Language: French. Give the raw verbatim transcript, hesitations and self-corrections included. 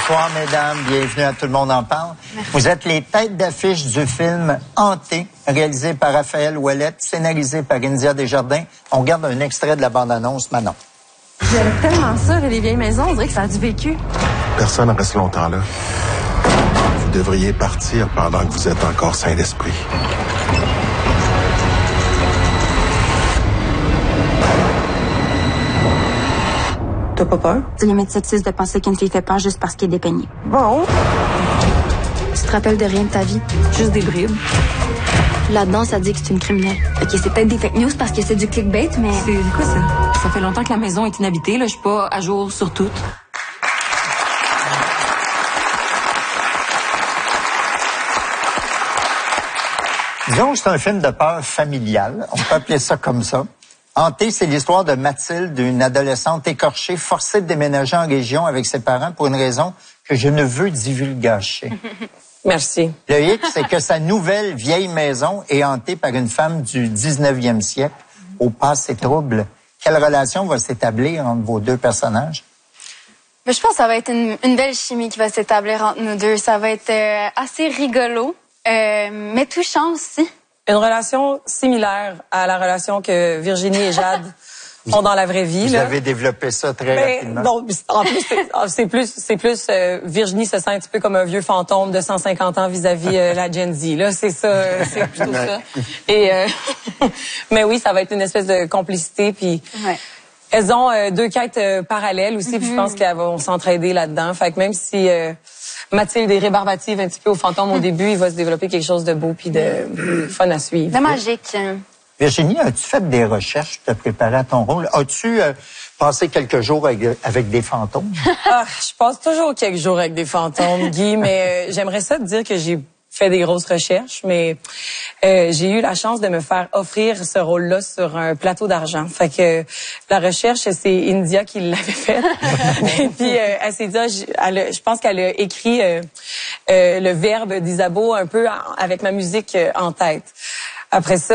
Bonsoir, mesdames. Bienvenue à Tout le monde en parle. Merci. Vous êtes les têtes d'affiche du film Hanté, réalisé par Raphaël Ouellette, scénarisé par India Desjardins. On regarde un extrait de la bande-annonce, Manon. J'aime tellement ça, les vieilles maisons. On dirait que ça a du vécu. Personne ne reste longtemps là. Vous devriez partir pendant que vous êtes encore sain d'esprit. T'as pas peur? C'est limite sexiste de penser qu'une fille fait peur juste parce qu'elle est dépeignée. Bon. Tu te rappelles de rien de ta vie? Juste des bribes. Là-dedans, ça dit que c'est une criminelle. OK, c'est peut-être des fake news parce que c'est du clickbait, mais... C'est quoi ça? Ça fait longtemps que la maison est inhabitée, là. Je suis pas à jour sur tout. Disons que c'est un film de peur familial. On peut appeler ça comme ça. Hanté, c'est l'histoire de Mathilde, une adolescente écorchée, forcée de déménager en région avec ses parents pour une raison que je ne veux divulgacher. Merci. Le hic, c'est que sa nouvelle vieille maison est hantée par une femme du dix-neuvième siècle, au passé trouble. Quelle relation va s'établir entre vos deux personnages? Mais je pense que ça va être une, une belle chimie qui va s'établir entre nous deux. Ça va être euh, assez rigolo, euh, mais touchant aussi. Une relation similaire à la relation que Virginie et Jade ont dans la vraie vie. Vous là. avez développé ça très Mais, rapidement. non, en plus, c'est plus, c'est plus euh, Virginie se sent un petit peu comme un vieux fantôme de cent cinquante ans vis-à-vis euh, la Gen Z. Là, c'est ça, euh, c'est plutôt ça. Et euh, mais oui, ça va être une espèce de complicité. Puis Ouais. elles ont euh, deux quêtes euh, parallèles aussi. Mm-hmm. Puis je pense qu'elles vont s'entraider là-dedans. Fait que même si euh, Mathilde est rébarbative un petit peu au fantôme au début, il va se développer quelque chose de beau puis de fun à suivre. De magique. Virginie, as-tu fait des recherches pour te préparer à ton rôle? As-tu euh, passé quelques jours avec, avec des fantômes? Ah, je passe toujours quelques jours avec des fantômes, Guy, mais euh, j'aimerais ça te dire que j'ai fait des grosses recherches, mais euh, j'ai eu la chance de me faire offrir ce rôle-là sur un plateau d'argent. Fait que la recherche, c'est India qui l'avait faite. Et puis, euh, elle s'est dit, elle a, je pense qu'elle a écrit euh, euh, le verbe d'Isabeau un peu avec ma musique en tête. Après ça,